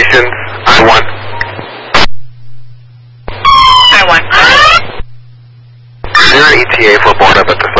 stations, I-1. I-1. 0 ETA for board up at the